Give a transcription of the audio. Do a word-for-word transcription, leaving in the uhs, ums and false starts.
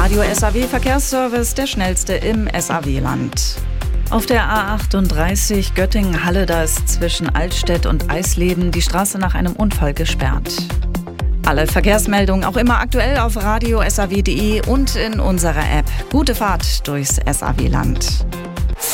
Radio S A W Verkehrsservice, der schnellste im S A W-Land. Auf der A achtunddreißig Göttingen-Halle, da ist zwischen Altstedt und Eisleben die Straße nach einem Unfall gesperrt. Alle Verkehrsmeldungen auch immer aktuell auf radio punkt s a w punkt d e und in unserer App. Gute Fahrt durchs S A W-Land.